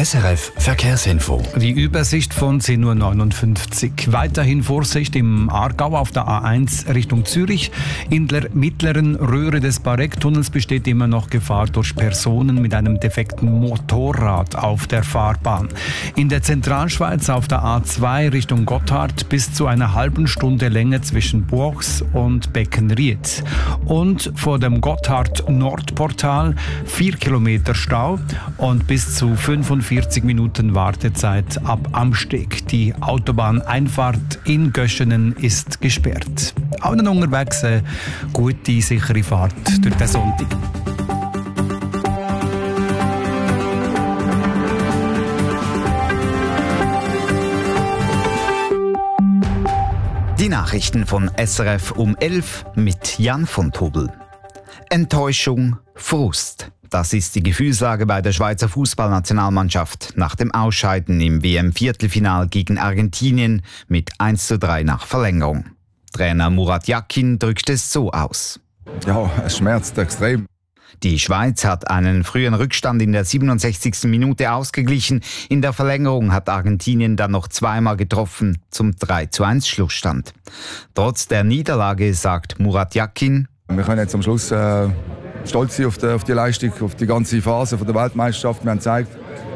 SRF Verkehrsinfo. Die Übersicht von 10.59 Uhr. Weiterhin Vorsicht im Aargau auf der A1 Richtung Zürich. In der mittleren Röhre des Bareck-Tunnels besteht immer noch Gefahr durch Personen mit einem defekten Motorrad auf der Fahrbahn. In der Zentralschweiz auf der A2 Richtung Gotthard bis zu einer halben Stunde Länge zwischen Bourgs und Beckenried. Und vor dem Gotthard-Nordportal 4 Kilometer Stau und bis zu 45 Minuten Wartezeit ab Amsteg. Die Autobahneinfahrt in Göschenen ist gesperrt. Allen unterwegs eine gute, sichere Fahrt durch den Sonntag. Die Nachrichten von SRF um 11 mit Jan von Tobel. Enttäuschung, Frust. Das ist die Gefühlslage bei der Schweizer Fußballnationalmannschaft nach dem Ausscheiden im WM-Viertelfinal gegen Argentinien mit 1:3 nach Verlängerung. Trainer Murat Yakin drückt es so aus. Ja, es schmerzt extrem. Die Schweiz hat einen frühen Rückstand in der 67. Minute ausgeglichen. In der Verlängerung hat Argentinien dann noch zweimal getroffen zum 3:1 Schlussstand. Trotz der Niederlage sagt Murat Yakin: Wir können jetzt am Schluss stolz sein auf die Leistung, auf die ganze Phase der Weltmeisterschaft. Wir haben gezeigt,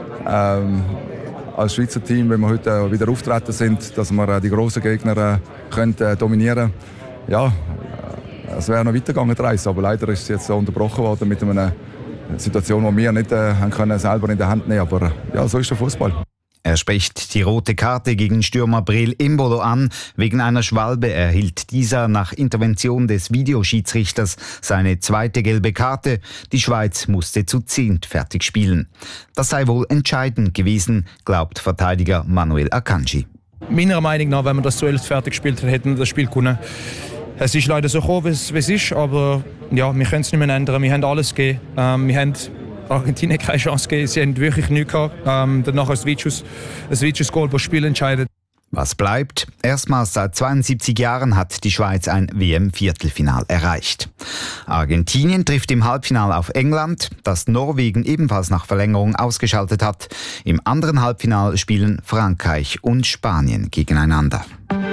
als Schweizer Team, wenn wir heute wieder auftreten sind, dass wir die grossen Gegner dominieren können. Ja, es wäre noch weitergegangen, aber leider ist es jetzt so unterbrochen worden mit einer Situation, die wir nicht können selber in der Hand nehmen können. Aber ja, so ist der Fußball. Er spricht die rote Karte gegen Stürmer Breel Embolo an. Wegen einer Schwalbe erhielt dieser nach Intervention des Videoschiedsrichters seine zweite gelbe Karte. Die Schweiz musste zu 10 fertig spielen. Das sei wohl entscheidend gewesen, glaubt Verteidiger Manuel Akanji. Meiner Meinung nach, wenn wir das zu 11 fertig gespielt hätten, hätten wir das Spiel gewonnen. Es ist leider so gekommen, wie es ist, aber ja, wir können es nicht mehr ändern. Wir haben alles gegeben. Wir haben Argentinien keine Chance gegeben. Sie haben wirklich nichts gehabt. Danach ein Vicius-Goal, das Spiel entscheidet. Was bleibt? Erstmals seit 72 Jahren hat die Schweiz ein WM-Viertelfinal erreicht. Argentinien trifft im Halbfinale auf England, das Norwegen ebenfalls nach Verlängerung ausgeschaltet hat. Im anderen Halbfinale spielen Frankreich und Spanien gegeneinander.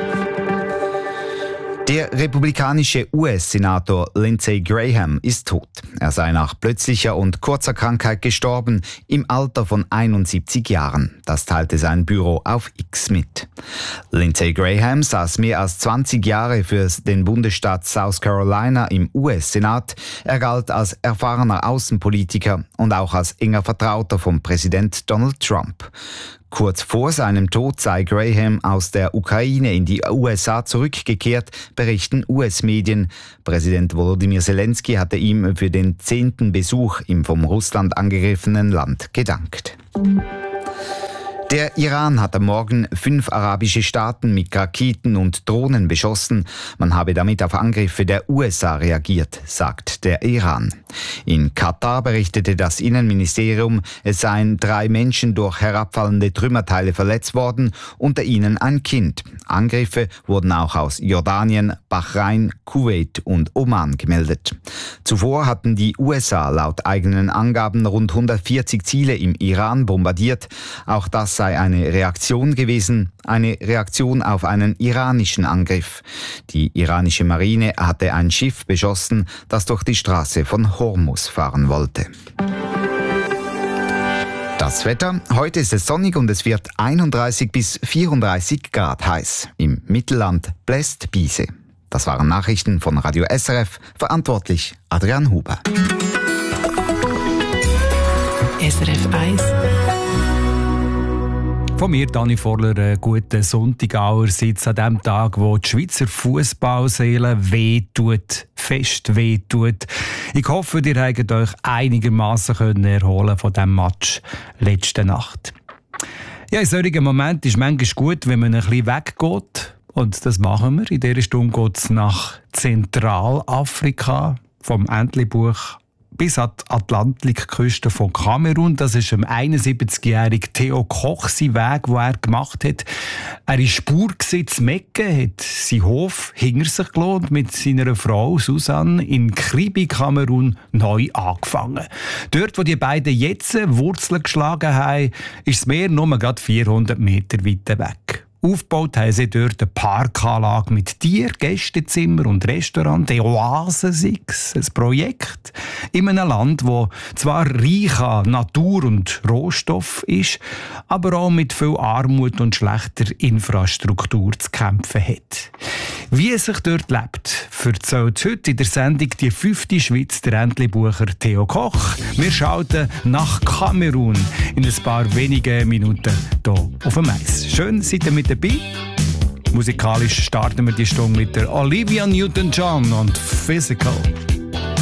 Der republikanische US-Senator Lindsey Graham ist tot. Er sei nach plötzlicher und kurzer Krankheit gestorben, im Alter von 71 Jahren. Das teilte sein Büro auf X mit. Lindsey Graham saß mehr als 20 Jahre für den Bundesstaat South Carolina im US-Senat. Er galt als erfahrener Außenpolitiker und auch als enger Vertrauter von Präsident Donald Trump. Kurz vor seinem Tod sei Graham aus der Ukraine in die USA zurückgekehrt, berichten US-Medien. Präsident Volodymyr Zelensky hatte ihm für den 10. Besuch im vom Russland angegriffenen Land gedankt. Der Iran hat am Morgen 5 arabische Staaten mit Raketen und Drohnen beschossen. Man habe damit auf Angriffe der USA reagiert, sagt der Iran. In Katar berichtete das Innenministerium, es seien 3 Menschen durch herabfallende Trümmerteile verletzt worden, unter ihnen ein Kind. Angriffe wurden auch aus Jordanien, Bahrain, Kuwait und Oman gemeldet. Zuvor hatten die USA laut eigenen Angaben rund 140 Ziele im Iran bombardiert. Auch das sei eine Reaktion gewesen, eine Reaktion auf einen iranischen Angriff. Die iranische Marine hatte ein Schiff beschossen, das durch die Straße von Hormuz fahren wollte. Das Wetter. Heute ist es sonnig und es wird 31 bis 34 Grad heiß. Im Mittelland bläst Biese. Das waren Nachrichten von Radio SRF. Verantwortlich Adrian Huber. SRF 1. Von mir, Dani Vorler, einen guten Sonntag allerseits an dem Tag, wo die Schweizer Fußballseele wehtut, fest wehtut. Ich hoffe, ihr habt euch einigermaßen erholen von diesem Match letzte Nacht. Ja, in solchen Momenten ist es manchmal gut, wenn man ein bisschen weggeht. Und das machen wir. In dieser Stunde geht es nach Zentralafrika, vom Entlebuch bis an die Atlantikküste von Kamerun. Das ist dem 71-jährigen Theo Koch sein Weg, den er gemacht hat. Er ist Spur in Mekka, hat seinen Hof hinter sich gelassen und mit seiner Frau Susanne in Kribi, Kamerun, neu angefangen. Dort, wo die beiden jetzt Wurzeln geschlagen haben, ist das Meer nur gerade 400 Meter weit weg. Aufgebaut haben sie dort eine Parkanlage mit Tier, Gästezimmer und Restaurant. Die Oase Six, ein Projekt in einem Land, das zwar reich an Natur und Rohstoff ist, aber auch mit viel Armut und schlechter Infrastruktur zu kämpfen hat. Wie es sich dort lebt, erzählt heute in der Sendung die 5. Schweiz der Entlebucher Theo Koch. Wir schalten nach Kamerun in ein paar wenigen Minuten hier auf dem Eis. Schön, seid ihr mit dabei. Musikalisch starten wir die Stunde mit der Olivia Newton-John und Physical.